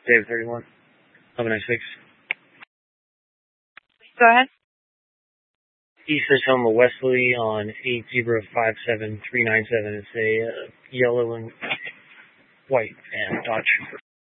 David 31. Have a nice week. Go ahead. Eastern Helma Wesley on 8057397. It's a yellow and white and Dodge.